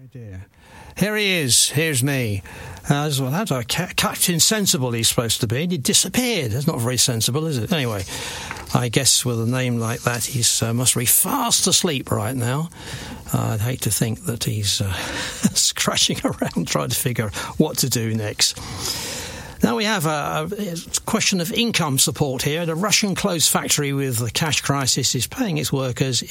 dear. Here he is. Here's me. That's a Captain Sensible he's supposed to be. And he disappeared. That's not very sensible, is it? Anyway, I guess with a name like that, he must be fast asleep right now. I'd hate to think that he's scratching around trying to figure what to do next. Now we have a question of income support here. The Russian clothes factory with the cash crisis is paying its workers